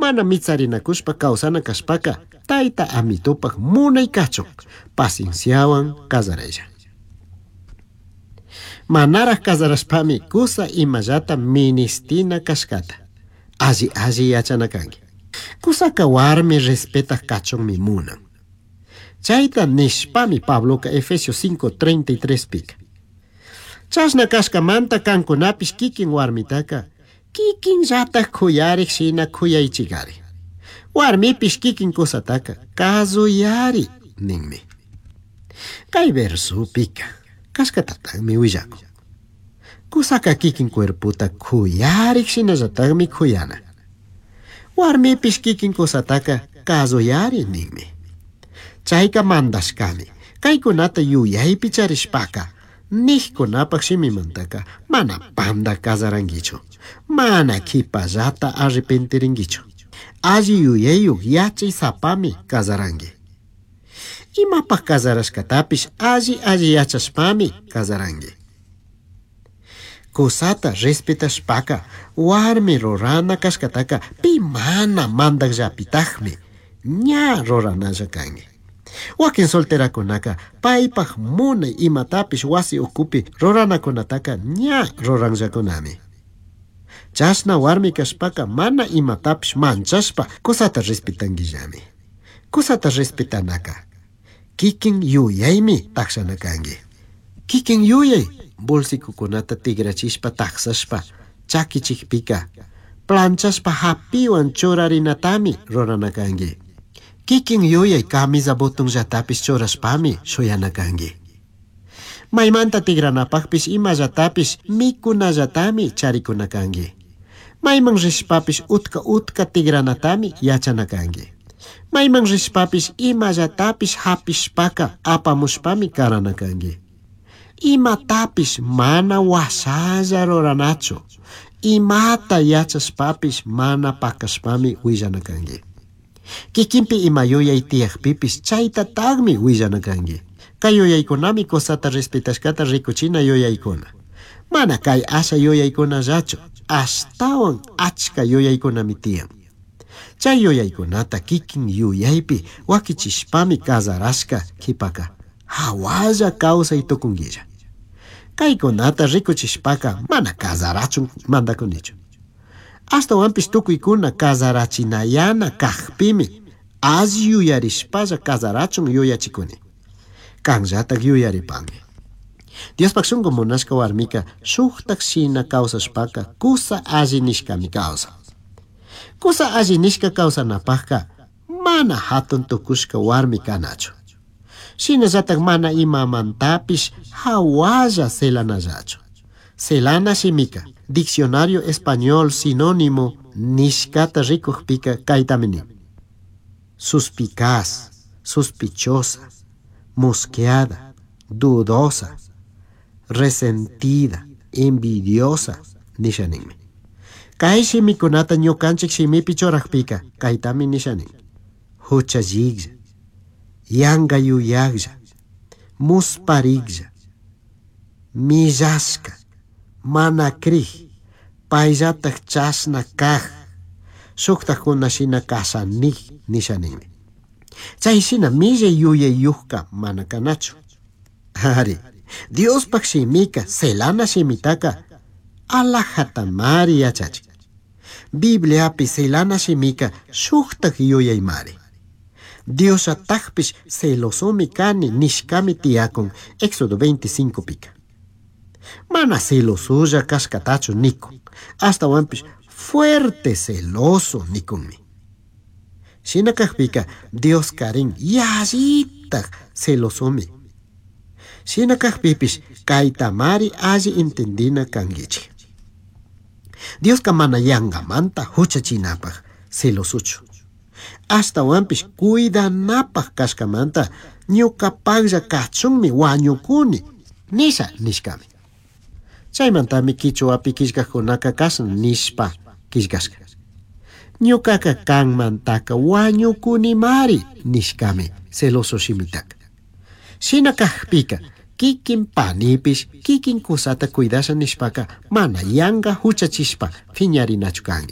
mana mitsarinakushpa kawsana kashpaka tayta amitupak munay kachun pacienciawan casaraylla. Manaraq casarashpami kusa imallata ministina kashkata alli yachana kanki. Kusaka warmi respeta kachunmi munan. Chayta nishpami Pabloka Efesios 5:33 pika. Chashna kashkamanta kankunapish kikin warmitaka kikin llatak kuyariq shina kuyaychikari. Warmipish kikin kusataka kazuyari ninmi. Kay versupika kashkatataqmi willaku. Kusaka kikin cuerputa kuyariq shinallatakmi kuyana. Warmipish kikin kusataka kazuyari ninmi. Chayka mandashkami kaykunata yuyaypi charishpaka nihkunapak shimimantaka mana panda kasarankichu, mana kipallata arrepentirinkichu. Alli yuyayuq yachay sapami kasaranki. Imapak kasarashkatapish alli yachashpami kasaranki. Kusata respetashpaka warmi rurana kashkataka pi mana mandaqllapitaqmi ña ruranalla kanki. Wakin solterakunaka paypaq munay imatapish wasi ukupi ruranakunataka ña ruranllakunami. Chashna warmi kashpaka mana imatapish manchashpa kusata respetankillami. Kusata respetanaka kikin yuyaymi taqshana kanki. Kikin yuyay bolsikukunata tigrachishpa taqsashpa chakichikpika planchashpa hapiwan churarinatami rurana kanki. Kikin yuyay camisa botonllatapish churashpami shuyana kanki. Maymanta tigranapaqpish imallatapish mikunallatami charikuna kanki. Mayman rishpapish utka tigranatami yachana kanki. Mayman rishpapish imallatapish hapishpaka apamushpami karana kanki. Imatapish mana wasalla ruranachu. Imata yachashpapish mana pakashpami willana kanki. Kikinpi ima yuyay tiyaqpipish chayta taqmi willana kanki. Kay yuyaykunami kusata respetashkata rikuchina yuyaykuna. Mana kay asha yuyaykunallachu, ashtawan achka yuyaykunami tiyan. Chay yuyaykunata kikin yuyaypi wakichishpami kasarashka kipaka hawalla kawsay tukunkilla. Kaykunata rikuchishpaka mana kasarachun mandakunichu. Ashtawanpish tukuykuna kasarachinayana kaqpimi alli yuyarishpalla kasarachun yuyachikuni. Kanllatak yuyaripanki. Diospak shunqu munashka warmika shuqtak shina kawsashpaka kusa alli nishkami kawsa. Kusa alli nishka kawsanapaqqa mana hatun tukushka warmi kanachu. Shinallatak mana imamantapish hawalla selanallachu. Selana shimika Diccionario Español Sinónimo nishkata rikuqpika kaytamini. Suspicaz, sospechosa, mosqueada, dudosa, resentida, envidiosa nishaninmi. Kay shimikunata ñukanchik shimipi churaqpika kaytami nishanin. Huchallilla, yanqayuyaqlla, musparilla, millashka, mana kriq, payllatak chashna kaq, suktakuna shina kasanik nishaninmi. Chay shina millay yuyayuqqa mana kanachu. Ari, Diospak shimika selana shimitaka alajatamari yachachik. Bibliapi selana shimika suktak yuyaymari. Dios atakpish celosumi kani nishkami tiyakun Éxodo 25 pika. Mana celosuya kashkatachu nikun. Hasta wampish fuerte celoso nikunmi. Shina kajpika Dios karin yallitak celosumi. Shina kajpipish kaytamari alli entendina kangichi. Dios kamana yangamanta huchachinapaj celosuchu. Hasta wampish cuidanapaj kashkamanta ñukapaqlla kachunmi wañukuni nisha nishkami. Chaymantami kichuwapi kishkaqkunaka kashan nishpa kishkashka. Ñukaka kanmantaka wañukunimari nishkami celoso shimitaka. Shina kajpika kikin panipish kikin kusata cuidasha nishpaka mana yanga huchachishpa fiñarinachu kanki.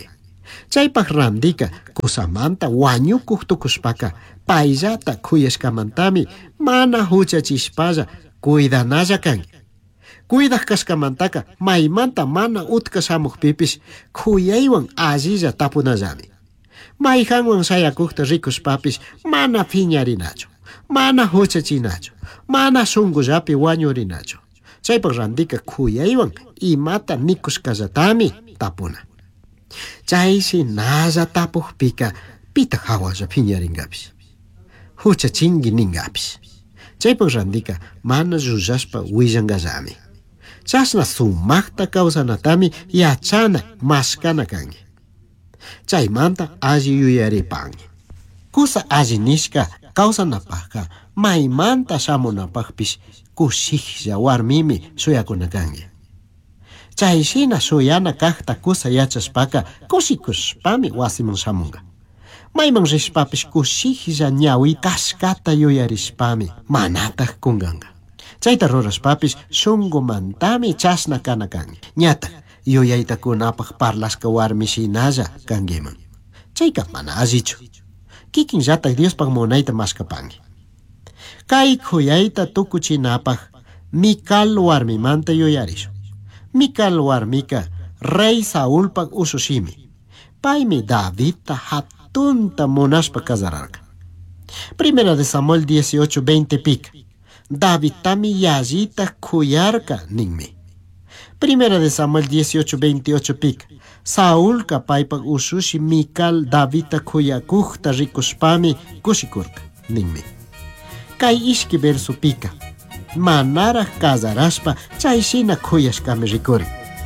Chaypaq randika kusamanta wañukuq tukushpaka payllata kuyashkamantami mana huchachishpalla cuidanalla kanki. Cuidaq kashkamantaka maymanta mana utka shamuqpipish khuyaywan allilla tapunallami. Mayjanwan shayakuqta rikushpapish mana phiñarinachu, mana huchachinachu, mana sunqullapi wañurinachu. Chaypaq randika khuyaywan imata mikushkallatami tapuna. Chayshi nalla tapuqpika pita hawalla phiñaringapish, huchachingi ningapish. Chaypaq randika mana llullashpa willangallami. Chasna sumaqta kawsanatami yachana maskana kangi. Chaymanta alli yuyaripangi. Kusa alli nishka kawsanapaqqa maymanta shamunapaqpish kushiklla warmimi suyakuna kangi. Chayshina suyana kaqta kusa yachashpaka kushikushpami wasiman shamunga. Mayman rishpapish kushiklla ñawi kashkata yuyarishpami manataq kunganga. Chayta rurashpapish shunqumantami chasna kana kangi. Ñataq yuyaytakunapaq parlashka warmishinalla kangiman. Chayqa mana allichu. Kikinllataq Diospaq munayta maskapangi. Kay khuyayta tukuchinapaq Mical warmimanta yuyarishu. Mical warmika rey Saulpaq usushimi. Paymi Davidta hatunta munashpa casararka. Primera de Samuel 18:20 pika. David tami yallita khuyarka ninmi. Primera de Samuel 18:28 pika. Saulka paypaq usushi Mical Davidta khuyakuqta rikushpami kushikurka ninmi. Kay ishki verso pika. Manara casarashpa chayshina khuyashkami rikuri.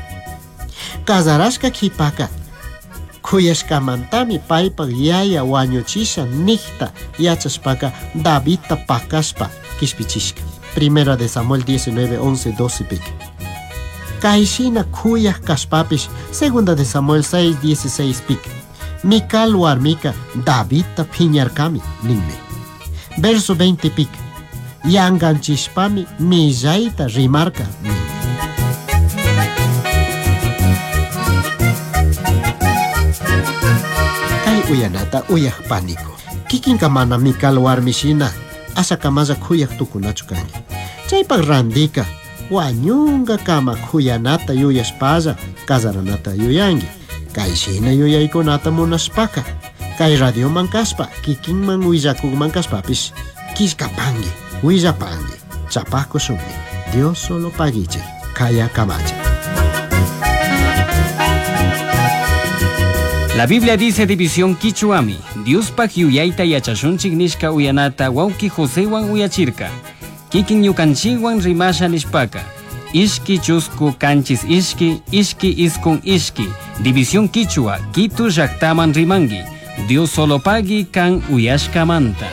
Casarashka kipaka khuyashkamantami paypaq yaya wañuchisha niqta yachashpaka Davidta pakashpa kishpichishka. Primera de Samuel 19:11-12 pika. Kayshina khuyaq kashpapish Segunda de Samuel 6:16 pika. Mical warmika Davidta phiñarkami ninmi. Verso 20 pika. Yanganchishpami millayta rimarka ninmi. Kay uyanata uyaq pánico. Kikinka mana Mical warmishina asakamalla khuyaq tukunachu kangi. Chaypaq randika wañunga kama khuyanata yuyashpalla kasaranata yuyangi. Kayshina yuyaykunata munashpaka kay radioman kashpa kikinman willakugman kashpapish kishkapangi, willapangi, chapaqkusunmi. Dios solo pagiche, kaya kamache. La Biblia dice división Kichuami, Diospaq yuyayta yachashunchik nishka uyanata wauki Josewan uyachirka. Kikin ñukanchikwan rimasha nishpaka. Ishki chusku kanchis ishki, ishki iskun ishki. División Kichua, Kitu llaqtaman rimangi. Dios solo pagi kan uyashkamanta.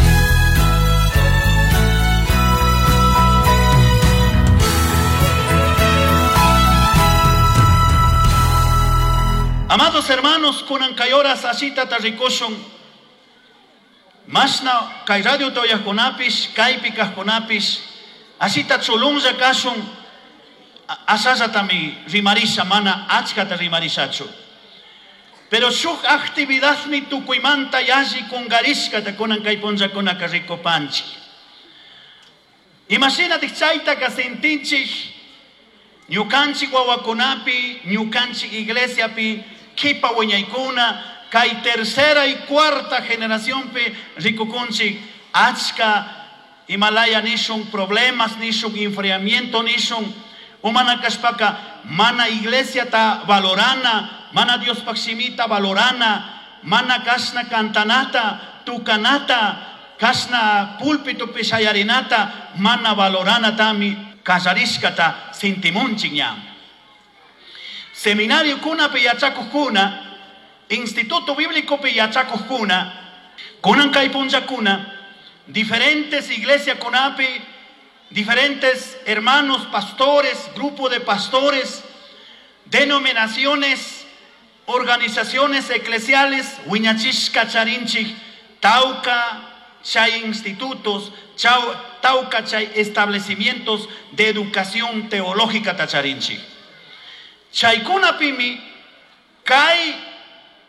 Amados hermanos, kunan kayoras asita tarikoshon. Masna kay radio toyas konapish, kaypi konapish, asita tsulunja kashon, asasa tami rimarisha mana achkata rimarishacho. Pero shuk actividad ni tukuymanta yaji kungarishka ta kunan kay ponja konaka rikopanchi. Imagínate chayta kasentinchik, ñukanchik wawakunapi, ñukanchik iglesiapi, kipa wañaykuna, kay tercera y cuarta generación pe rikukunchik achka Himalaya nishun problemas nishun enfriamiento nishun umana kashpaka mana iglesia ta valorana, mana Dios pakshimita valorana, mana kasna cantanata, tukanata, kasna púlpito pishayarinata, mana valorana tami kasarishkata sintimunchik ñam. Seminario kuna pe yachakuq kuna, Instituto Bíblico pe yachakuq kuna, kunan kay punchakuna, diferentes iglesias kunapi, diferentes hermanos pastores, grupo de pastores, denominaciones, organizaciones eclesiales, wiñachishka charinchik, tauka chay institutos, tauka chay establecimientos de educación teológica tacharinchik. Chaykuna pimi kay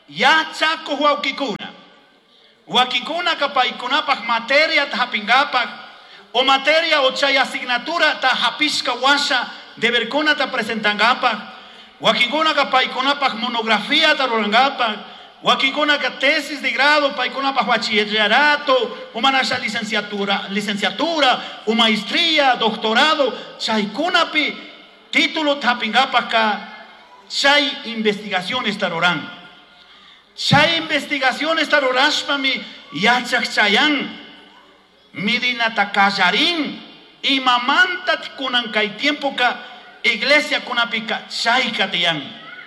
yachako huaukikuna. Huakikuna kapaikunapaj materia tahapingapaj, o materia o chay asignatura tahapisca wasa deberkuna ta presentangapaj, huakikuna kapaikunapaj monografía tarorangapaj, huakikuna ka tesis de grado paikunapaj bachillerato, umanasha licenciatura, o maestría, doctorado, chaykunapi título tahapingapaj ka chay investigaciones tarorang. Chay investigaciones tarorashpami yachak chayan midina takallarin imamanta kunan kay tiempo ka iglesia kunapika chay katiyan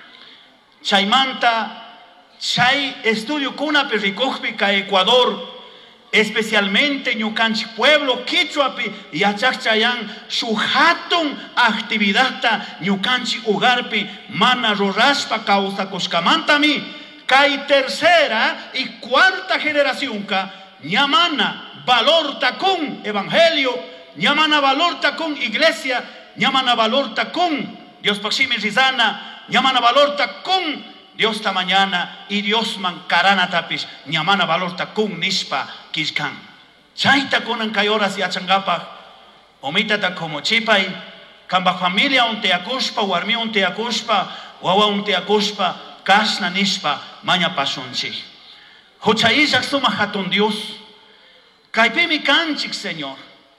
chaymanta chay estudio kunapi rikujpi ka Ecuador, especialmente ñukanchik pueblo Quichuapi yachak chayan su hatun actividad ta ñukanchik ugarpi mana rurashpa kawsakushkamantami kay tercera y cuarta generación ka ñamana valor takun evangelio, ñamana valor takun iglesia, ñamana valor takun Dios paksimi rizana, ñamana valor takun Dios ta mañana y Dios man karana tapis, ñamana valor takun nispa kishkan. Chayta kunan kay horas yachangapaj, omita ta como chipay, kamba familia unte akushpa, warmi unte akushpa, wawa unte akushpa, kasna nispa maña pasunchi. Huchayishak suma hatun Dios. Kaipimi kanchik, Señor.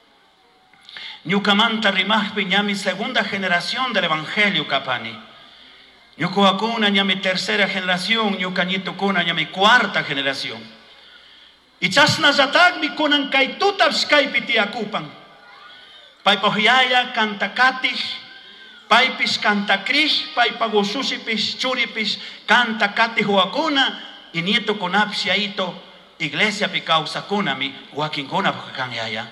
Ñukamanta rimajpi ñami segunda generación del evangelio kapani. Ñukuakuna ñami tercera generación, ñukañitukuna ñami cuarta generación. Y chasna zatagmi kunan kaitutavs kaipiti akupan. Paipohyaya kantakatih, paipis canta Cris, paipagususipis, churipis, canta Cati Huacuna, y nieto con apsiaito, iglesia picausa kunami, huaquincuna yaya.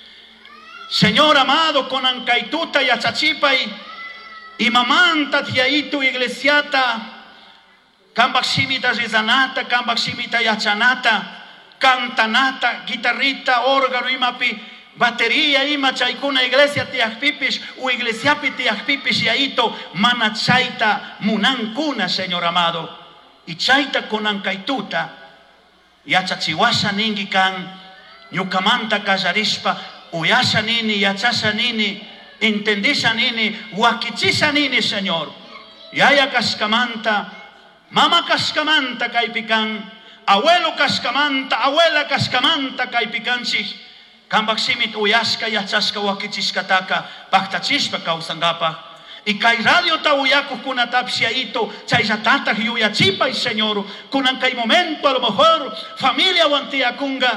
Señor amado, con ancaituta y achachipay, y mamanta tiaito iglesiata, cambaximita rizanata, cambaximita yachanata, cantanata, guitarrita, órgano imapi, batería ima chaykuna iglesia tiakpipis o iglesiapi tiakpipis yaito mana chaita munankuna, Señor amado, y chaita konankaituta yachachiwasha ningi kan ñukamanta kallarispa uyasha nini yachasha nini entendisha nini wakichisha nini, Señor. Yaya kaskamanta, mama kaskamanta kaypikan, abuelo kaskamanta, abuela kaskamanta kaypikanchik. Kambaksimit uyaska yachaska wakichiskataka paktachishpa kausangapa. Y kay radio ta uyaku kuna tapsiaito chaysatata yuyachipay, Señor. Kunan kay momento a lo mejor familia wantiakunga.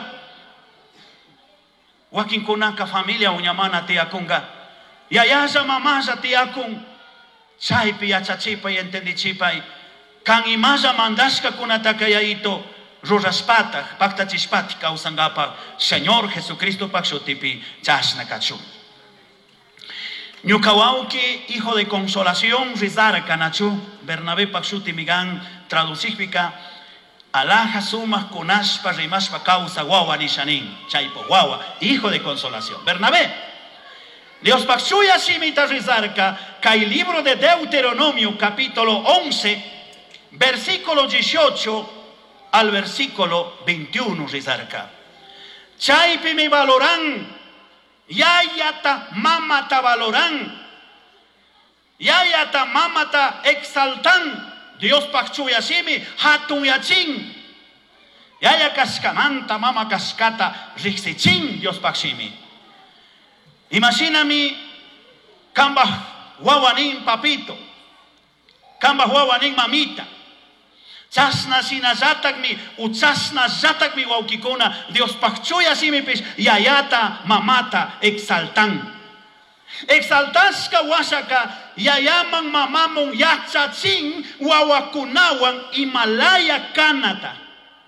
Wakin kunanka familia unyamana tiakunga. Yayasa mamasa tiakun. Chaypi yachachipay entendichipay. Kan imasa mandaska kunataka yaito. Ruraspata, paktachishpati kausangapa, Señor Jesucristo paxotipi chasna kachu. Ñukawauki, hijo de consolación, rizara kanachu, Bernabé paxuti migan, traducífica, alaja sumas kunashpa rimashpa causa guagua nishanin, chaipo guagua, hijo de consolación. Bernabé, Dios paxuya simita rizarka, kai libro de Deuteronomio, capítulo 11, versículo 18, al versículo 21 rizarka. Chaypi mi valoran, yayata mamata valoran, yayata mamata exaltan, Dios pachuya simi hatun yachin, yaya cascamanta mama cascata rixichin, Dios pachimi. Imagíname kamba wawanin papito, kamba wawanin mamita. Chasna sinazatakmi, uchasna zatakmi waukikuna, Dios pachuya simipis, yayata mamata exaltan. Exaltaska wasaka, yayaman mamamon yachachin, wawakunawan Himalaya kanata.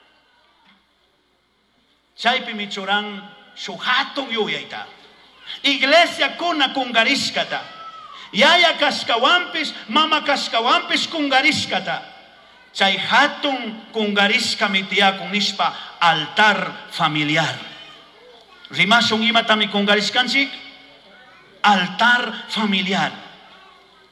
Chaypi michuran, suhatun yuyaita. Iglesia kuna kungariskata. Yaya kaskawampis, mama kaskawampis kungariskata. Chay hatun kungariska mitia kunispa altar familiar. Rimasun imatami kungariskanchik altar familiar.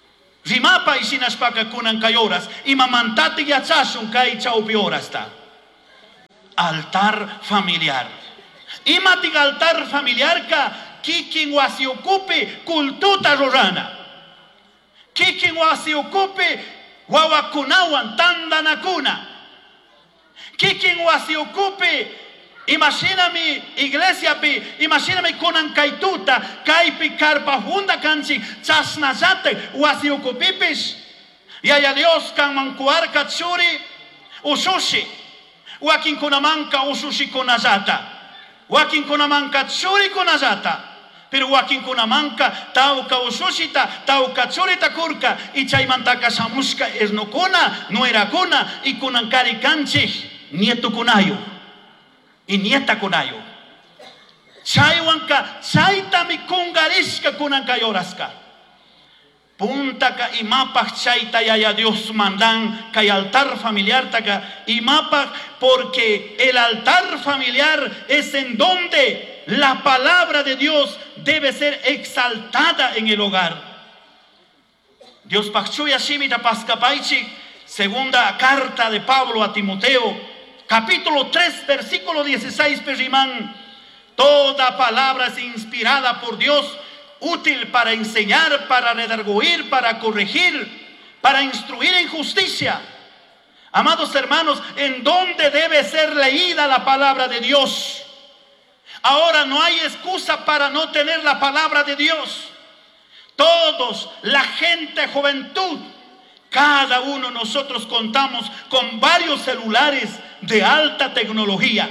rimapa isinashpaka kunan kayoras imamantati yachasun kay chawpiorasta. Altar familiar. Imatik altar familiar ka kikin wasi ocupe kultuta rurana. Kikin wasi ocupe wawakunawan tandanakuna. Kikin wasi ocupe, imagíname iglesia pi, imagíname kunan kaituta, kaipi karpa hunda kanchi, chasnazate, wasi ocupipis. Yaya Dios kan mankuar katsuri, usushi. Wakin kunamanka usushi kunazata. Wakin kunamanka tsuri kunazata. Pero wakin kunamanka tauka usushita, tauka tsurita kurka, y chaymantaka samuska esnokuna, nuerakuna, y kunankari kanchi. Nieto kunayo y nieta kunayo chaywanka chayta mi kungarishka kunankayoraska puntaka imapaj chayta yaya Dios mandan kay altar familiar taka imapaj porque el altar familiar es en donde la palabra de Dios debe ser exaltada en el hogar. Dios pachuya shimita paskapaichi. Segunda carta de Pablo a Timoteo, capítulo 3, versículo 16, Perimán. Toda palabra es inspirada por Dios, útil para enseñar, para redarguir, para corregir, para instruir en justicia. Amados hermanos, ¿en dónde debe ser leída la palabra de Dios? Ahora no hay excusa para no tener la palabra de Dios. Todos, la gente, juventud, cada uno de nosotros contamos con varios celulares de alta tecnología.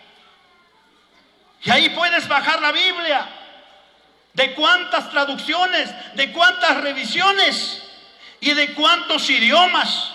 Y ahí puedes bajar la Biblia. De cuántas traducciones, de cuántas revisiones y de cuántos idiomas.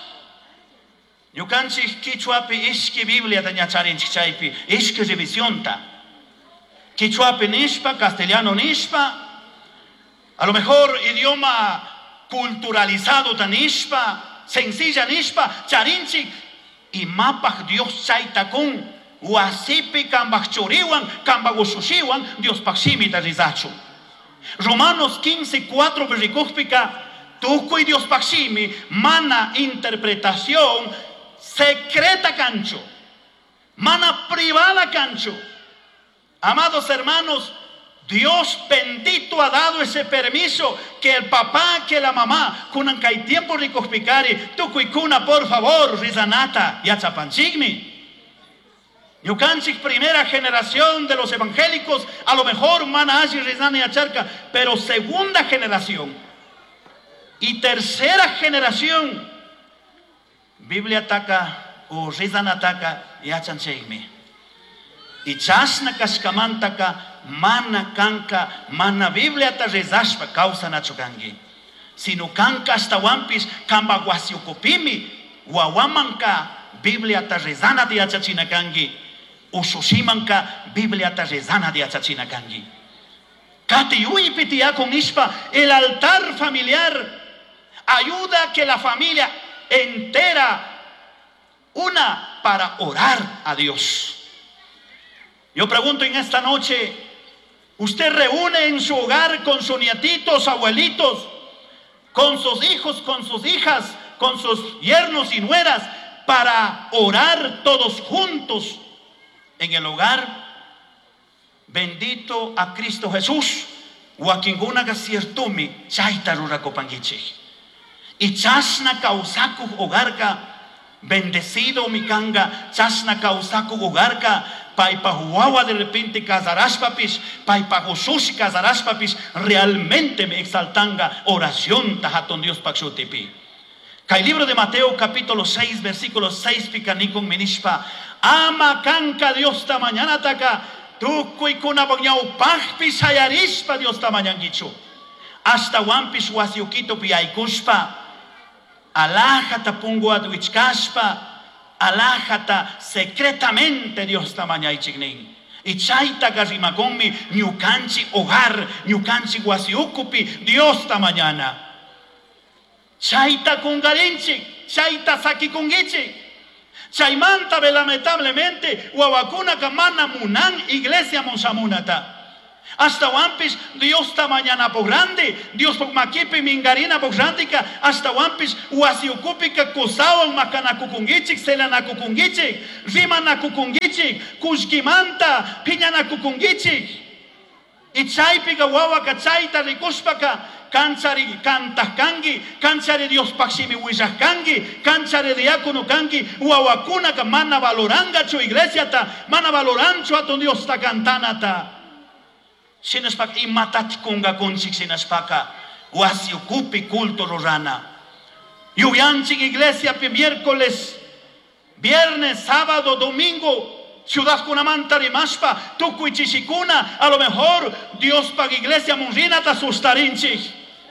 Yo canchi quichuapi ishki Biblia taña charinchaypi, ishki revisión ta. Quichuapi nishpa, castellano nishpa. A lo mejor idioma culturalizado tanishpa, sencilla nishpa, charinchi y mapaj Dios chaitakun, wasipi kambachuriwan, kambagosushiwan, Dios paximita rizachu. Romanos 15:4 verikujpika, tukuy Dios paximi, mana interpretación secreta cancho, mana privada cancho. Amados hermanos, Dios bendito ha dado ese permiso que el papá, que la mamá, kunan kai tiempo rikospikari, tukuikuna por favor, rizanata, yachapanchigmi. Yukanchik primera generación de los evangélicos, a lo mejor mana ashi rizana y acharca, pero segunda generación y tercera generación, Biblia taka o rizana taka yachanchigmi. Y chasna kashkamantaka mana kanka, mana Biblia ta rezashpa causa nachukangi. Sino kanka hasta wampis kamba guasiukupimi, wawamanka Biblia ta rezana de achachinakangi, usushimanka Biblia ta rezana de achachinakangi. Kati yui pitia con ispa, el altar familiar ayuda a que la familia entera una para orar a Dios. Yo pregunto en esta noche, ¿usted reúne en su hogar con sus nietitos, abuelitos, con sus hijos, con sus hijas, con sus yernos y nueras para orar todos juntos en el hogar? Bendito a Cristo Jesús, wakinguna gasiertumi, chaitarura copangichi. Y chasna kausaku hogarka, bendecido mi kanga, chasna kausaku hogarka, paipa huawa de repente casaraspapis, paipa josushi casaraspapis, realmente me exaltanga oración tajaton Dios paxutipi. Kay libro de Mateo capítulo 6 versículo 6 picanicon minishpa, ama kanka Dios ta mañana taka, tukuy kuna bagñau pajpis hayarispa Dios ta mañangichu. Hasta wampis wasiukito piaikuspa, alajata pungu adwichkaspa, alajata secretamente Dios tamaña y chignin. Y chaita garimagonmi, ñukanchi hogar, ñukanchi guasiukupi, Dios tamañana. Chaita kungarinchi, chaita saki kungichi. Chaimanta lamentablemente, wawakuna kamana munan iglesia monsamunata. Hasta wampis Dios está mañana por grande. Dios por maquipe mingarina por grandika. Hasta wampis wasi ukupika kusawan makana kukungichik selana kukungichik. Rimana kukungichik. Kushkimanta piñana kukungichik. Ichaypika wawaka chayta rikushpaka. Canchari kantakangi. Canchari Dios paksimi wishakangi. Canchari diácono kangi. Wawakuna ka mana valoranga chu iglesia ta. Mana valorancho a tu Dios ta cantana ta. Sinaspak imatat kunga kunsik sinaspaka wasi ukupi culto rorana. Yuyanchik iglesia miércoles, viernes, sábado, domingo, ciudad kunamanta rimashpa, tukuy chisikuna, a lo mejor Dios pag iglesia munrina ta sustarinchik.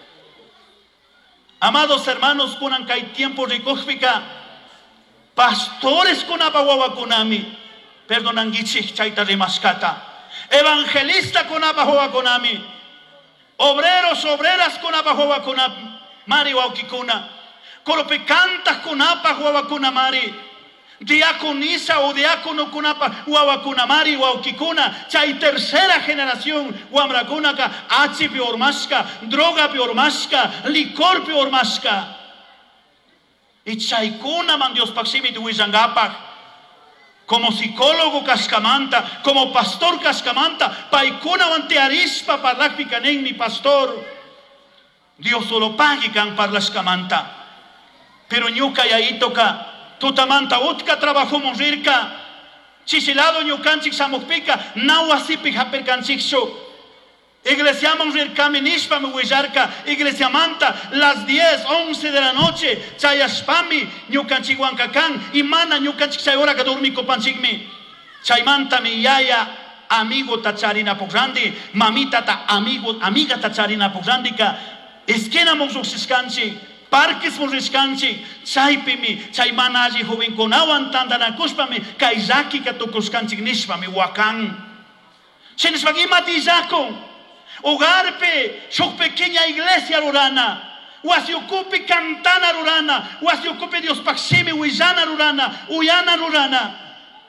Amados hermanos, kunan kay tiempo rikujpika, pastores kunapa wawakunami, perdonangichik chayta rimashkata. Evangelista con abajoa konami, obreros, obreras con abajoa konami, mari waukikuna, colopecantas con abajoa kunamari, diaconisa o diácono con abajoa kunamari waukikuna, chay tercera generación, wamrakunaka, achi piormaska, droga piormaska, licor piormaska, y chay kuna man Dios paksimi tu wizangapag. Como psicólogo cascamanta, como pastor cascamanta, paikuna wante arispa parlakpikan en mi pastor. Dios solo pague kan parlascamanta. Pero ñuka yaitoka, tutamanta utka trabajo monrirka. Chisilado ñukanchik samukpika, nawasipi haperkanchikso. Iglesia monrir kaminishpa me huillarka, iglesia manta, las 10, 11 de la noche, chayaspami, ñukanchik wankakan, y mana ñukanchik chayora que dormi kopanchikmi. Chaymanta mi yaya, amigo tacharina pograndi, mamita ta amigo, amiga tacharina pograndika, esquina monsuxiskanchik, parques monriskanchik, chaypimi, chaymana allí joven con aguantandana kuspami, kaizaki katokuskanchik nishpami wakan. Siniswagimati zakon. Hogarpe, su pequeña iglesia rurana, wasi ocupe cantana rurana, wasi ocupe Dios paxime, uyana rurana, uyana rurana.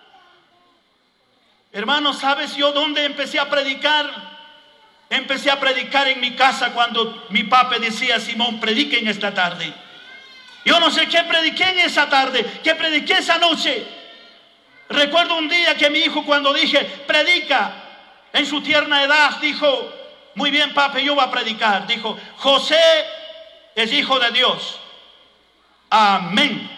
Hermanos, ¿sabes yo dónde empecé a predicar? Empecé a predicar en mi casa cuando mi papá decía, Simón, prediquen esta tarde. Yo no sé qué prediqué en esa tarde, qué prediqué esa noche. Recuerdo un día que mi hijo cuando dije, predica, en su tierna edad dijo, muy bien, papi, yo voy a predicar. Dijo, José es hijo de Dios. Amén.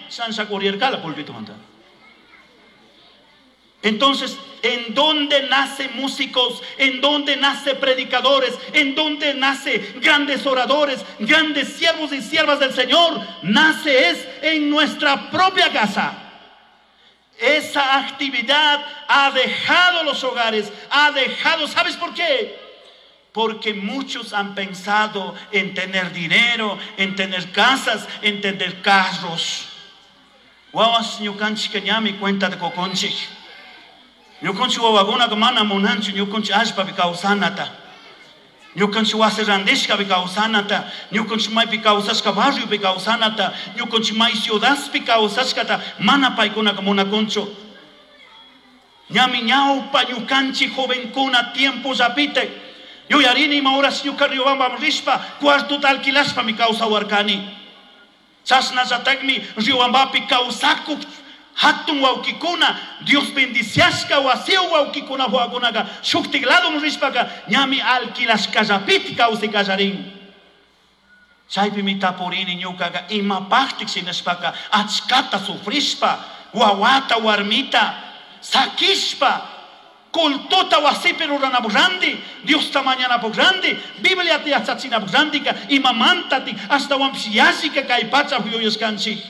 Entonces, ¿en dónde nacen músicos? ¿En dónde nacen predicadores? ¿En dónde nacen grandes oradores, grandes siervos y siervas del Señor? Nace es en nuestra propia casa. Esa actividad ha dejado los hogares, ha dejado, ¿sabes por qué? Porque muchos han pensado en tener dinero, en tener casas, en tener carros. Guawas ñukanchi keñami cuenta de coconchi. Ñukanchi wawaguna gamana monanchi, ñukanchi ashpa bikausanata. Ñukanchi wase randishka bikausanata. Ñukanchi may bikausashka barrio bikausanata. Ñukanchi may ciudas bikausashkata. Mana paikuna gamuna concho. Ñami ñaupa ñukanchi jovencuna tiempo zapite. Yo yarini mauras ñukarriobamba rispa cuarto alquilashpa mi causa huarcani. Chasna zatakmi riobambapi causaku hatun waukikuna Dios bendiciasca wasiu waukikuna huagunaga shuktiglado rispaka ñami alquilashka zapiti causa casarin. Chaypi mi tapurini ñukaga imapaktik sinashpaka achkata sufrispa wawata warmita sakishpa kultuta wasipi rurana grande, Dios ta mañana por grande, Biblia te asachina por grande, y mamantati hasta wampsiasika kai pacha huyos kanchi.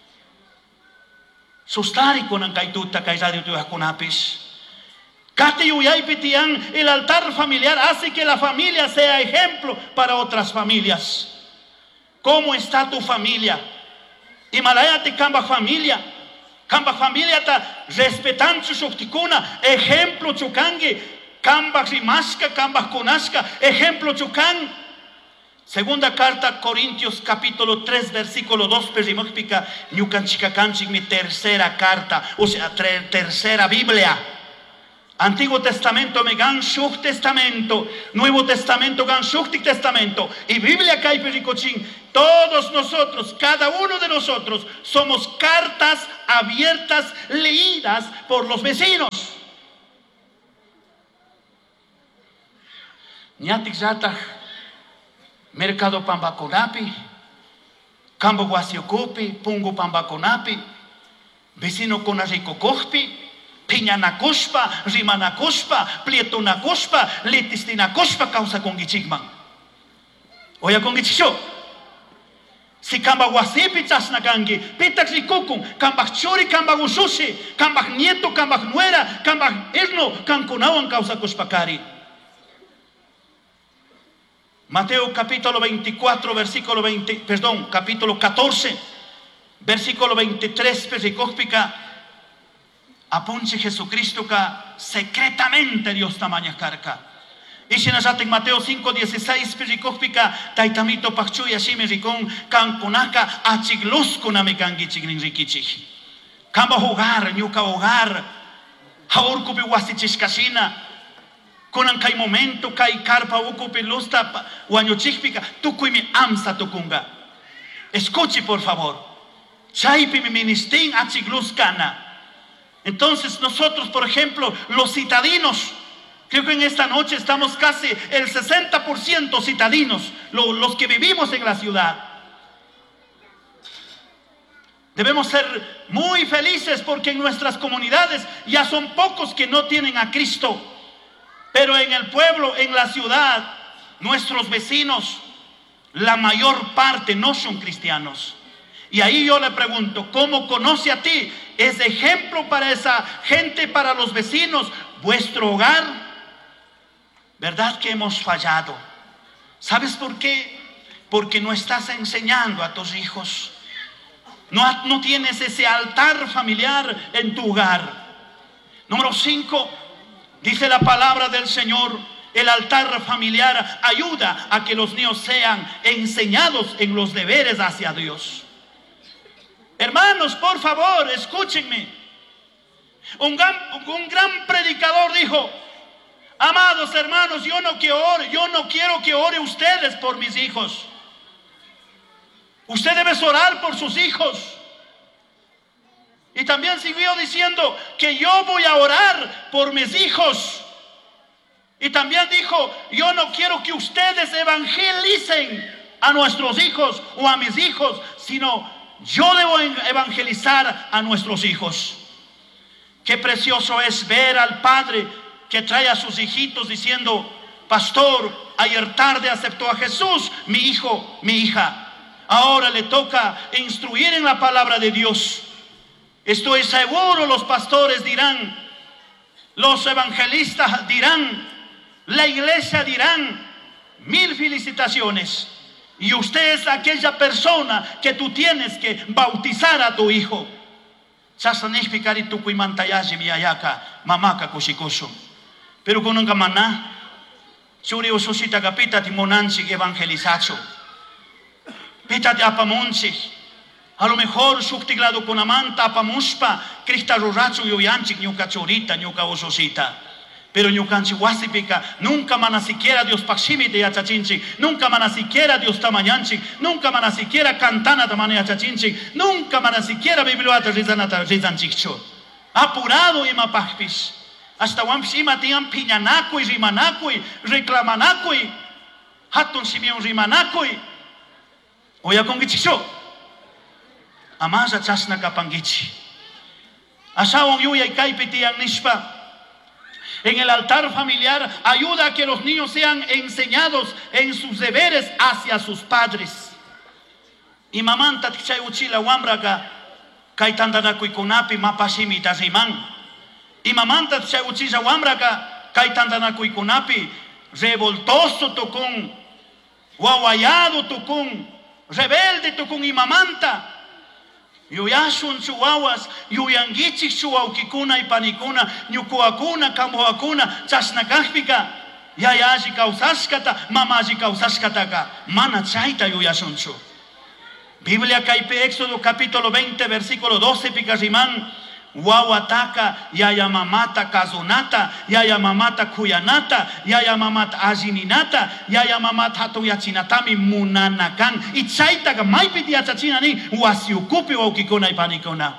Sustari konan kai tuta kai radio tu hakunapis. Kate yuyay pitian, el altar familiar hace que la familia sea ejemplo para otras familias. ¿Cómo está tu familia? Himalaya te camba familia. Kamba familia ta respetando su shuktikuna, ejemplo chukangi, kamba rimaska, kamba kunaska, ejemplo chukan. Segunda carta Corintios capítulo 3 versículo 2 perimokpika ñukanchika kanchik mi tercera carta, o sea, tercera Biblia. Antiguo Testamento me gan Shuk Testamento, Nuevo Testamento gan Shuk Testamento, y Biblia Kaipe Ricochín. Todos nosotros, cada uno de nosotros, somos cartas abiertas, leídas por los vecinos. Ñatik Zataj, Mercado Pambaconapi, Cambo Guasiocupi, Pungo Pambaconapi, Vecino Conaricocopi, Piñanacushpa, Rimanacushpa, Plietonacushpa, Litistinacushpa, causa con Gichigman. Oya con Gichicho. Si Kamba Wasipi Chasnakangi, Pitax y Kukun, Kambach Churi, Kambach Usushi, Kambach Nieto, Kambach Nuera, Kambach Erno, Kankunawan causa Kushpakari. Mateo capítulo 24, versículo 20, perdón, capítulo 14, versículo 23, Pericópica. Apunche Jesucristo que secretamente Dios tamaña carca. Y si nos en Mateo 5:16 pericópica taitamito pachuya shime ricón cancunaca achiglus kunamikangi chigrin rikichi. Kamba jugar, ñuka hogar, haurkupi wasichishkashina. Kunan kai momento kai carpa ukupi lusta wañuchikpika tukuimi amsa tukunga. Escuche por favor. Chaipi mi ministin achiglus kana. Entonces nosotros, por ejemplo, los citadinos, creo que en esta noche estamos casi el 60% citadinos, los que vivimos en la ciudad. Debemos ser muy felices porque en nuestras comunidades ya son pocos que no tienen a Cristo. Pero en el pueblo, en la ciudad, nuestros vecinos, la mayor parte no son cristianos. Y ahí yo le pregunto, ¿cómo conoce a ti? ¿Es ejemplo para esa gente, para los vecinos, vuestro hogar? ¿Verdad que hemos fallado? ¿Sabes por qué? Porque no estás enseñando a tus hijos. No tienes ese altar familiar en tu hogar. Número 5, dice la palabra del Señor, el altar familiar ayuda a que los niños sean enseñados en los deberes hacia Dios. Hermanos, por favor, escúchenme. Un gran predicador dijo: amados hermanos, yo no quiero que ore ustedes por mis hijos. Usted debe orar por sus hijos. Y también siguió diciendo que yo voy a orar por mis hijos. Y también dijo: yo no quiero que ustedes evangelicen a nuestros hijos o a mis hijos, sino yo debo evangelizar a nuestros hijos. Qué precioso es ver al padre que trae a sus hijitos diciendo: pastor, ayer tarde aceptó a Jesús, mi hijo, mi hija. Ahora le toca instruir en la palabra de Dios. Estoy seguro los pastores dirán, los evangelistas dirán, la iglesia dirán: mil felicitaciones. Y usted es aquella persona que tú tienes que bautizar a tu hijo. Pero con un camaná, churi ususita capita timonanchi evangelizacho. Pítate apamonchi. A lo mejor subtiglado con amanta apamuspa, crista ruracho yoyanchi, ñuca chorita, ñuca ususita. Pero ñucanchi huasipica, nunca mana siquiera Dios paximite yachachinchi, nunca mana siquiera Dios tamañanchi, nunca mana siquiera cantana tamane yachachinchi, nunca mana siquiera bibliota rizanata rizanchicho. Apurado ima pachpis, hasta wampsima tian piñanacui, rimanacui, reclamanacui, hatun simion rimanacui. Oya con gichicho, amasa chasna kapangichi. Asawon yuya y kaipiti yang nishpa. En el altar familiar ayuda a que los niños sean enseñados en sus deberes hacia sus padres. Y mamanta tichay uchila wambraga kaitandanakuy kunapi mapashimi taziman. Y mamanta tichay uchila wambraga kaitandanakuy kunapi revoltoso tokun, guawayado tokun, rebelde tokun y mamanta. Yuyasun chuawas, yuyangichik chuaukikuna y panikuna, nyukuakuna, kamboakuna, chasnakajpika, yayaji kausashkata, mamaji kausashkataka, mana chaita yuyasunchu. Biblia Caipe Éxodo capítulo 20, versículo 12, picarimán, wawataka yaya mamata kazunata, yaya mamata kuyanata, yaya mamata ajininata, yaya mamata hatuyachinatami munanakan. Y chaytaga maipiti yachachinani wasiukupi waukikuna ipanikuna.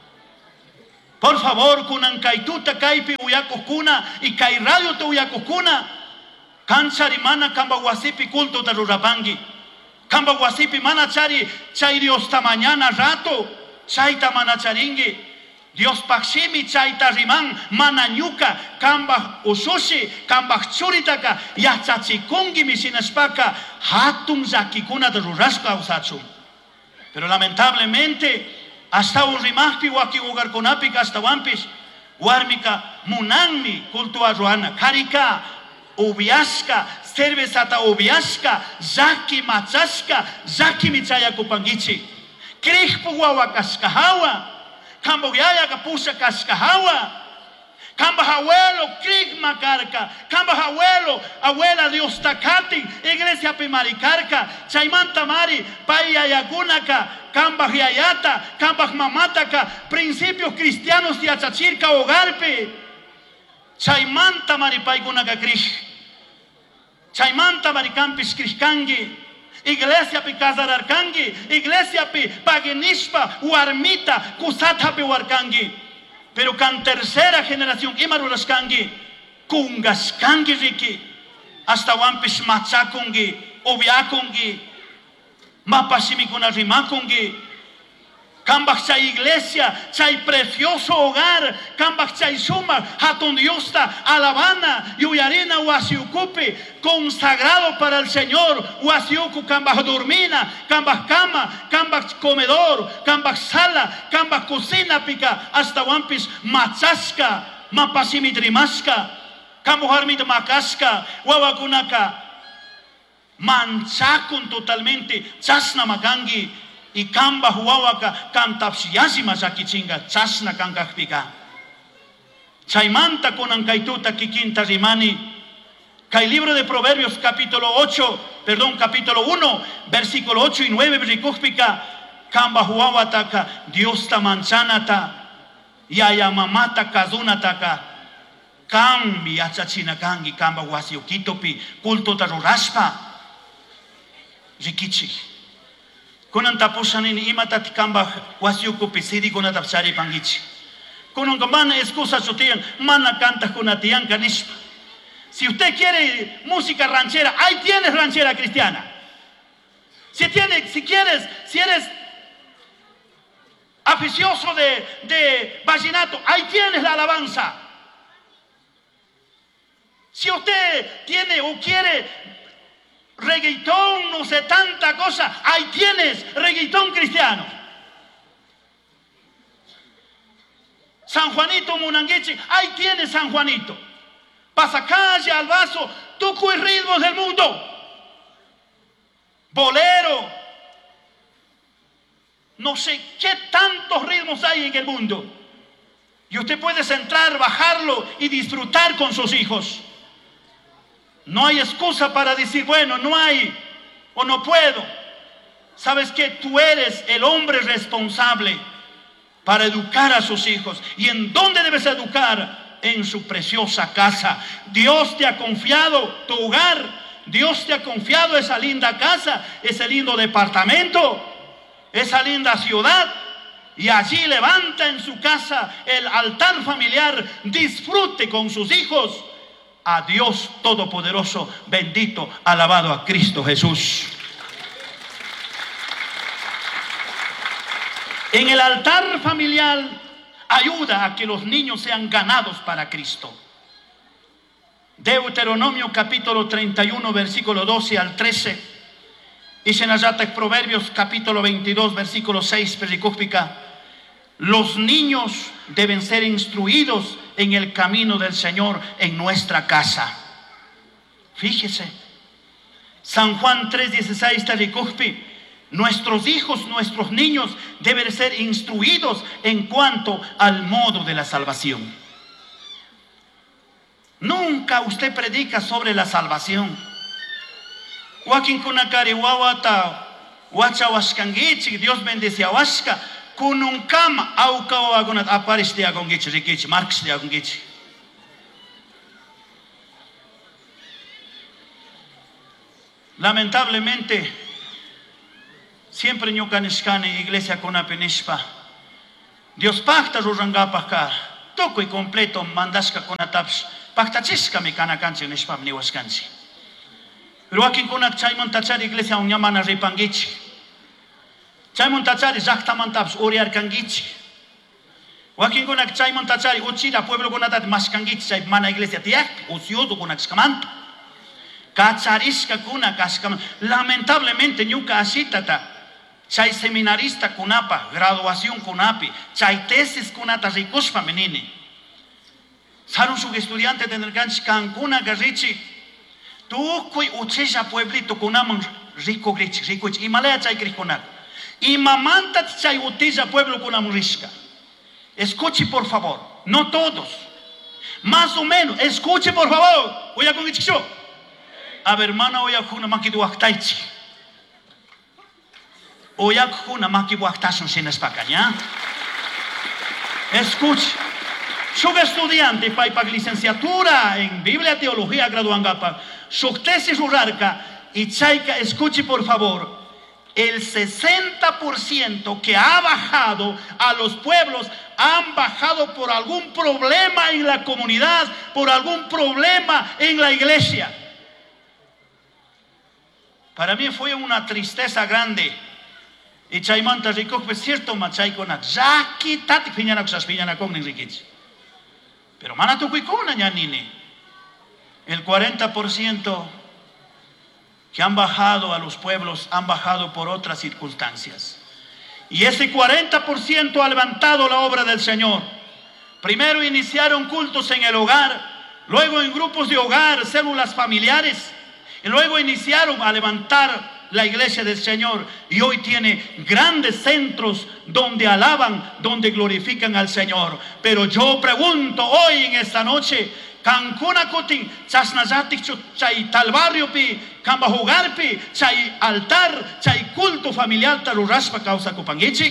Por favor, kunan kaituta kaipi uyakukuna y kai radio tu uyakukuna. Kanchari mana kamba wasipi kulto tarurapangi. Kamba wasipi mana chari chairi hasta mañana rato. Chaita mana charingi. Dios pakshimi chaita riman mana nyuka kamba usushi kamba churitaka yachachikungi misinashpaka hatum zakikuna tarurashka usachum. Pero lamentablemente hasta un rimahpi waki ugarkunapi hasta wampis warmika munanmi kultua ruana karika ubiaska cervezata ubiaska zaki machashka zaki michaya kupangichi krihpu wawa kaskahawa kambo yaya kapusa kaskahawa kamba abuelo krig makarka kamba abuela Dios takati iglesia pimarikarka chaymanta mari paya yagunaka kamba yayata kamba mamataka principios cristianos de achachirka hogarpe chaymanta mari paigunaka krij chaymanta mari campis krishkangi iglesia pi kazararkangi iglesia pi paganishpa warmita kusata pi warkangi. Pero kan tercera generación imaruraskangi kungaskangi riki hasta wampis machakungi obyakungi mapashimikuna rimakungi kambak chay iglesia chay precioso hogar kambak chay suma hatun diosta alabana yuyarina wasiukupi consagrado para el Señor wasiuku kambak dormina kambak cama kambak comedor kambak sala kambak cocina pika hasta wampis machaska mapasimitrimashka kambuharmit makaska wawakunaka manchakun totalmente chasna makangi y kamba huawaka kantapsiyasima sakichinga chasna kankakpika chaymanta kunan kaituta kikinta rimani kay libro de Proverbios capítulo 1 versículo 8 y 9 rikukpika kamba huawataka Dios ta manchanata yaya mamata kazunataka kambi achachina kangi kamba wasiukitopi kulto tarurashpa rikichi kunan tapusanin imatati kamba wasiukupi sidi kuna tapsari pangichi kunan mana excusa sutian mana canta kunatian kanishpa. Si usted quiere música ranchera, ahí tienes ranchera cristiana. Si eres aficioso de vallenato, ahí tienes la alabanza. Si usted tiene o quiere reggaetón, no sé tanta cosa, ahí tienes reggaetón cristiano. San Juanito Munanguechi, ahí tienes San Juanito. Pasacalle, Albazo, tucu y ritmos del mundo. Bolero. No sé qué tantos ritmos hay en el mundo. Y usted puede entrar, bajarlo y disfrutar con sus hijos. No hay excusa para decir, bueno, no hay o no puedo. Sabes que tú eres el hombre responsable para educar a sus hijos. ¿Y en dónde debes educar? En su preciosa casa. Dios te ha confiado tu hogar. Dios te ha confiado esa linda casa, ese lindo departamento, esa linda ciudad. Y allí levanta en su casa el altar familiar. Disfrute con sus hijos a Dios Todopoderoso, bendito, alabado a Cristo Jesús. En el altar familiar ayuda a que los niños sean ganados para Cristo. Deuteronomio capítulo 31 versículo 12 al 13 y Senayata Proverbios capítulo 22 versículo 6 pericúspica. Los niños deben ser instruidos en el camino del Señor en nuestra casa. Fíjese, San Juan 3:16 pericúspi. Nuestros hijos, nuestros niños deben ser instruidos en cuanto al modo de la salvación. Nunca usted predica sobre la salvación. Joaquín Kunakari Wawata, Wacha Waskangichi, Dios bendice a Huasca, kununkama aukaw agunat aparis ti akong gichi rikichi Marx ti akong gichi. Lamentablemente siempre ñukanishkani iglesia kunapinispa Dios pacta rurangapaj ka tukuy completo mandashka kunatapish pactachisca mi kanakanchik nishpam niwaskanchik. Pero wakin kunak chayman tachari iglesia unyamana ripangichik. Chayman tachari llaqtamantapish uriarkangichik. Wakin kunak chayman tachari uchila pueblo kunatati mashkangichik chay mana iglesia tiyakpi usyudu kunakshkamanta. Kacharishka kunak ashkamanta. Lamentablemente ñuka ashitata chay seminarista kunapa graduación kunapi chay tesis kunata rikushpa menini. Sarun su estudiante tendrán cancuna garrichi. Tukuy uchilla pueblito kunaman rico grichi, rico y malaya chay grikunak. Y mamanta chay utilla pueblo kunaman rishka. Escuche por favor, no todos. Más o menos, escuche por favor. Oya con gichicho. A ver, hermana, oya kuna makidu aktaichi. Oya kuna makidu aktashon sin espacaña. Escuche. Su estudiante para licenciatura en Biblia Teología graduangapa, su tesis rurarca y chaica, escuche por favor, el 60% que ha bajado a los pueblos han bajado por algún problema en la comunidad, por algún problema en la iglesia. Para mí fue una tristeza grande. Y chaimanta rico, pues cierto, machaikona, ya quítate piñana con Enriquez. Pero mana tu cuicuna ñanini. El 40% que han bajado a los pueblos han bajado por otras circunstancias. Y ese 40% ha levantado la obra del Señor. Primero iniciaron cultos en el hogar, luego en grupos de hogar, células familiares, y luego iniciaron a levantar la iglesia del Señor, y hoy tiene grandes centros donde alaban, donde glorifican al Señor. Pero yo pregunto hoy en esta noche, Cancuna Kutin, Chasnayatik, Chay tal barrio pi, Camba jugar pi, Chay altar, Chay culto familiar, Tarurashpa causa Kupangichik,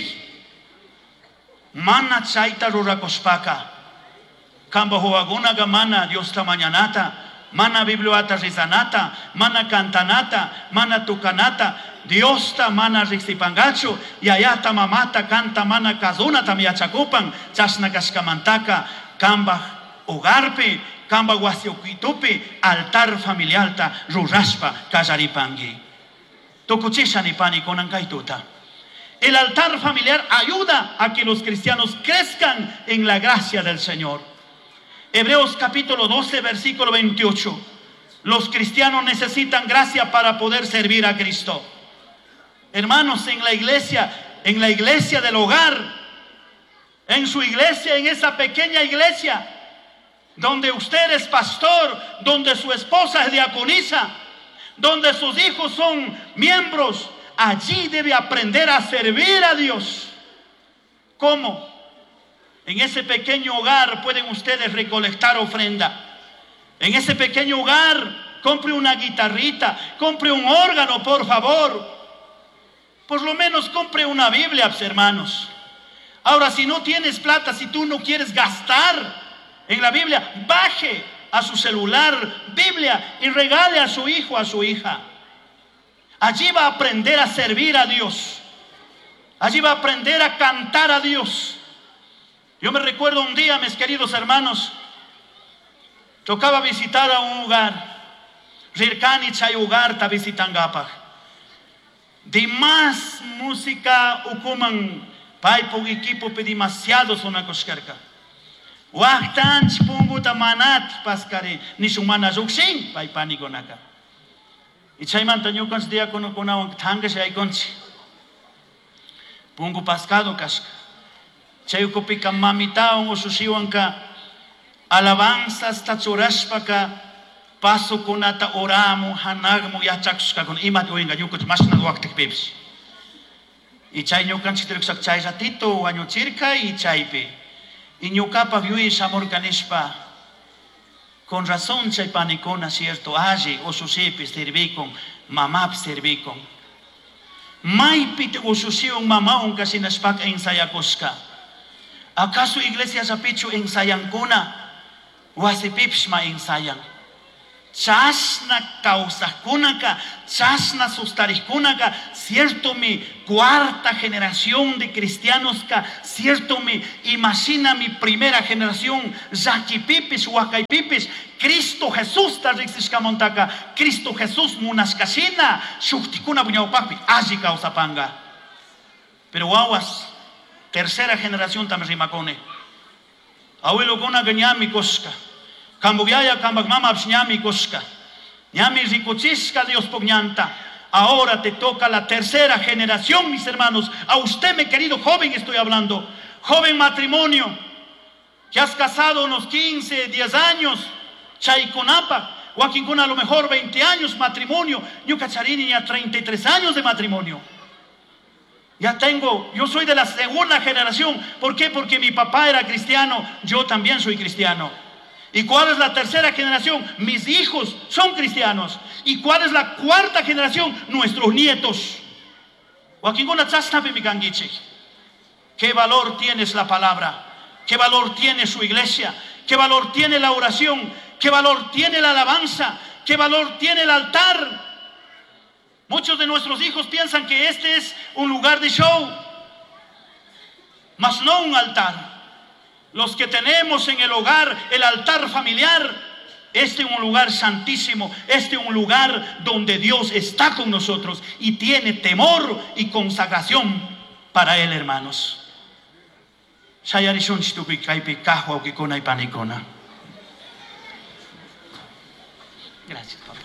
Mana Chay Tarurakospaka, Camba Huaguna Gamana, Dios Tamañanata. Mana biblioata rizanata, mana cantanata, mana tucanata, Diosta mana rixipangacho, y ayata mamata canta mana kazuna tamiachacupan, chasna cascamantaka, camba ugarpe, camba guasioquitupe, altar familiarta, ruraspa, casaripangi. Tocuchishanipani conancaituta. El altar familiar ayuda a que los cristianos crezcan en la gracia del Señor. Hebreos capítulo 12, versículo 28. Los cristianos necesitan gracia para poder servir a Cristo. Hermanos, en la iglesia del hogar, en su iglesia, en esa pequeña iglesia, donde usted es pastor, donde su esposa es diaconisa, donde sus hijos son miembros, allí debe aprender a servir a Dios. ¿Cómo? En ese pequeño hogar pueden ustedes recolectar ofrenda. En ese pequeño hogar, compre una guitarrita, compre un órgano, por favor. Por lo menos compre una Biblia, hermanos. Ahora, si no tienes plata, si tú no quieres gastar en la Biblia, baje a su celular Biblia y regale a su hijo, a su hija. Allí va a aprender a servir a Dios. Allí va a aprender a cantar a Dios. Yo me recuerdo un día, mis queridos hermanos, tocaba visitar a un hogar. Rirkani chay hogar ta visitangapaj. De más música ukuman paipo equipo pe demasiado sona koskerka. Wahtan chpungu ta manat paskare ni sumana zukshin pai panikonaka. Y chaymanta ñukans dia kono konawan tanga shay konchi. Pungu pascado kaska. Chayukupika mamitaon o susiwanka alabanzas tachurashpaka paso kunata oramu hanagmu yachakuska con imat oinga ñukuch masna waktik pepsi. Y chay ñukanchik tiruksak chay ratito wañuchirka y chaype. Y ñukapa viuis amor kanishpa. Con razón chay panikona cierto allí o susipis servikon, mamap servikon. Maypit ususión mamá un kasinashpak ensayakoska. ¿Acaso iglesia zapichu ensayankuna? Wasipipshma ensayan. Chasna causaskunaka, chasna sustarikunaka, cierto mi cuarta generación de cristianos ka, cierto mi imagina mi primera generación, Zakipipis, Huacaipipis, Cristo Jesús tarixiscamontaka, Cristo Jesús munaskashina, shuktikuna buñaupapi, allí causapanga. Pero aguas, tercera generación tamrimacone. Abuelo kona ganyami koska. Camboyaya Cambagmama Absñami Koska. Ñami Ricochiska Dios Pognanta. Ahora te toca la tercera generación, mis hermanos. A usted, mi querido joven, estoy hablando. Joven matrimonio. Que has casado unos 15, 10 años. Chaiconapa. Huaquincuna a lo mejor 20 años matrimonio. Yo Cacharini ya 33 años de matrimonio. Yo soy de la segunda generación. ¿Por qué? Porque mi papá era cristiano. Yo también soy cristiano. ¿Y cuál es la tercera generación? Mis hijos son cristianos. ¿Y cuál es la cuarta generación? Nuestros nietos. ¿Qué valor tiene la palabra? ¿Qué valor tiene su iglesia? ¿Qué valor tiene la oración? ¿Qué valor tiene la alabanza? ¿Qué valor tiene el altar? Muchos de nuestros hijos piensan que este es un lugar de show, mas no un altar. Los que tenemos en el hogar el altar familiar, este es un lugar santísimo, este es un lugar donde Dios está con nosotros y tiene temor y consagración para Él, hermanos. Gracias, papá.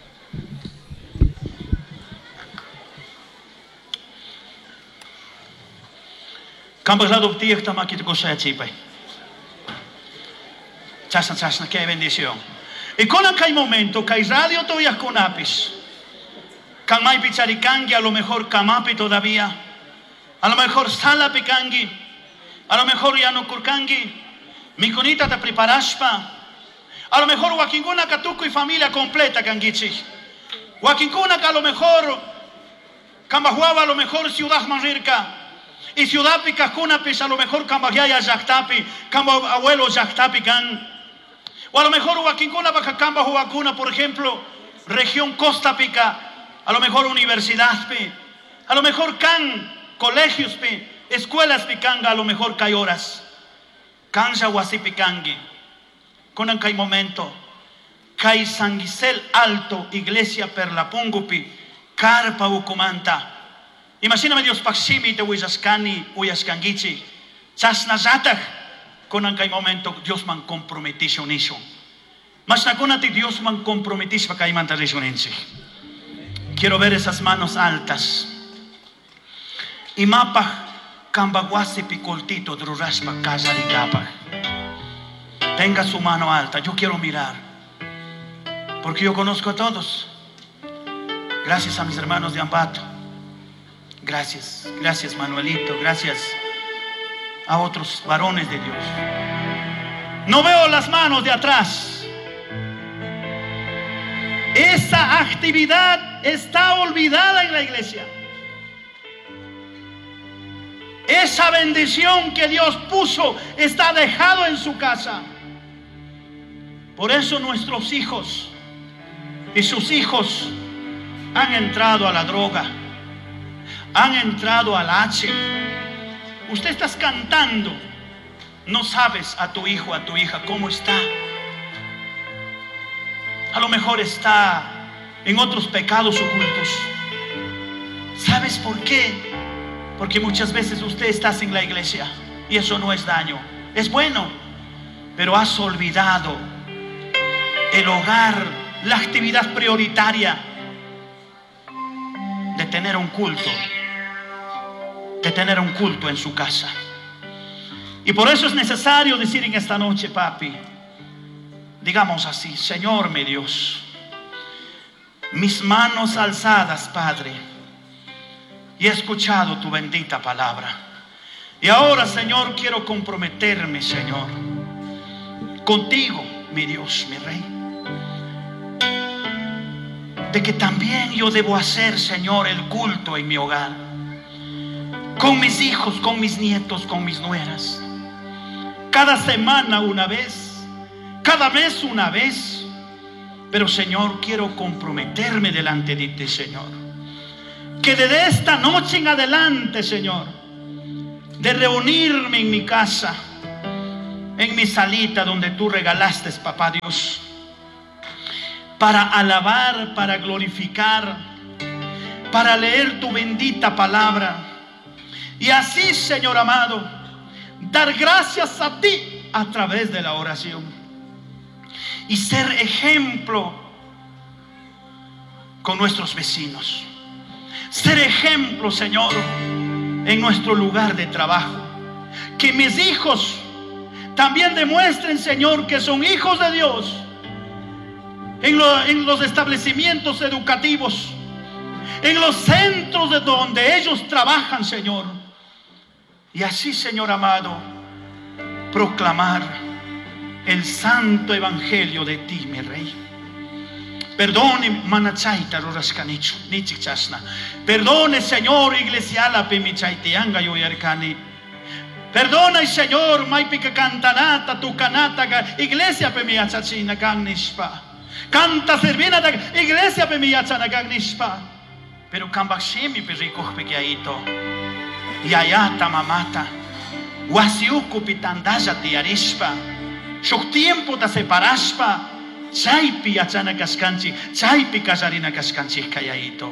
Chasna, qué bendición. Y con aquel momento, que hay radio todavía con apis. Kamai picharikangi, a lo mejor kamapi todavía. A lo mejor sala pikangi. A lo mejor ya no kurkangi. Mi conita te preparaspa. A lo mejor wakinguna katuku y familia completa kangichi. Wakinguna que a lo mejor kambahuaba, a lo mejor ciudad manrirka. Y ciudad picajuna pis a lo mejor kambahyaya yaktapi. Kamba abuelo yaktapi kan. O a lo mejor Huaquincuna, Bacacamba, Huacuna, por ejemplo, región Costa Pica, a lo mejor universidad, a lo mejor can, colegios, escuelas picanga, a lo mejor hay horas. Canja Huasipicangi, con hay momento, Cai San Gisel Alto, iglesia per la Pungupi, Carpa Ucumanta. Imagíname Dios Paximi, te Huizascani, Huyascangichi, Chasnazataj. Con aquel momento Dios man comprometió en eso. Mas naconati Dios man comprometió para que manta resonense. Quiero ver esas manos altas. Y mapa cambaguasi picoltito druraspa casa de capa. Tenga su mano alta. Yo quiero mirar. Porque yo conozco a todos. Gracias a mis hermanos de Ambato. Gracias Manuelito. Gracias a otros varones de Dios. No veo las manos de atrás. Esa actividad está olvidada en la iglesia. Esa bendición que Dios puso está dejado en su casa. Por eso nuestros hijos y sus hijos han entrado a la droga, han entrado al H. Usted está cantando, no sabes a tu hijo, a tu hija cómo está. A lo mejor está en otros pecados ocultos. ¿Sabes por qué? Porque muchas veces usted está en la iglesia y eso no es daño, es bueno, pero has olvidado el hogar, la actividad prioritaria de tener un culto. De tener un culto en su casa. Y por eso es necesario decir en esta noche, papi, digamos así: Señor mi Dios, mis manos alzadas, Padre, y he escuchado tu bendita palabra. Y ahora, Señor, quiero comprometerme, Señor, contigo, mi Dios, mi Rey. de que también yo debo hacer, Señor, el culto en mi hogar, con mis hijos, con mis nietos, con mis nueras. Cada semana una vez, cada mes una vez. Pero Señor, quiero comprometerme delante de ti, Señor, que desde esta noche en adelante, Señor, de reunirme en mi casa, en mi salita donde tú regalaste, Papá Dios, para alabar, para glorificar, para leer tu bendita palabra, y así, Señor amado, dar gracias a ti a través de la oración, y ser ejemplo con nuestros vecinos, ser ejemplo, Señor, en nuestro lugar de trabajo, que mis hijos también demuestren, Señor, que son hijos de Dios en los establecimientos educativos, en los centros de donde ellos trabajan, Señor, y así, Señor amado, proclamar el santo evangelio de ti, mi Rey. Perdone, manachaita rorascanicho, nichichasna. Perdone, Señor, iglesiala pemichaitianga yo yarcani. Perdona, Señor, maipika cantanata, tu canata, iglesia pemiachachina ganishpa. Canta servina da iglesia pemiachana ganishpa. Pero cambaximi perico pequeaito. Yayata mamata. Wasiuku pitandaya tiarispa. Shok tiempo da separaspa. Chaypi achana cascanchi, chaypi casarina cascanchi cayaito.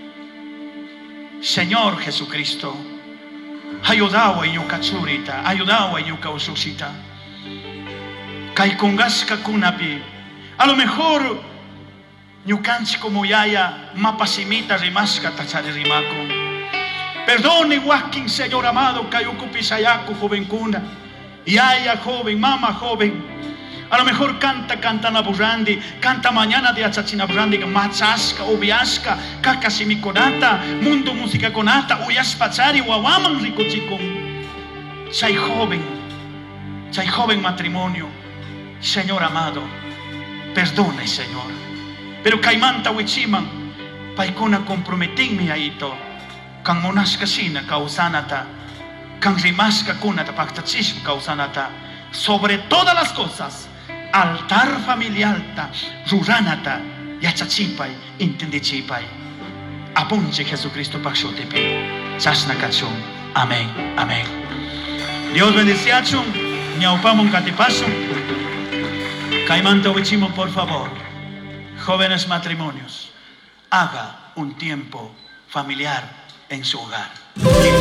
Señor Jesucristo, ayudao en yuca churita, ayudao en yuca ususita. Kaikungasca kunapi, a lo mejor yucanchi como yaya, mapasimita rimasca tachari rimaco. Perdone, Joaquín, Señor amado, kayuku pisayaku joven cuna, yaya joven, mama joven. A lo mejor canta naburandi, canta mañana de achachina burandi, machasca, ubiasca, kakasimikonata, mundo música conata, uyaspachari, wawaman rico chico. Chay joven matrimonio, Señor amado, perdone, Señor. Pero kaimanta wichiman, paikuna comprometinme aito, kan monaskasina kausanata, kan rimaska kunata paktachism kausanata, sobre todas las cosas. Altar familiarta, ruranata, yachachipay, intendichipay. Apunche Jesucristo paxotepe. Chasna kachum. Amén, amén. Dios bendiciachum, ñaupamon katipasum. Caimanta wichimo, por favor. Jóvenes matrimonios, haga un tiempo familiar en su hogar.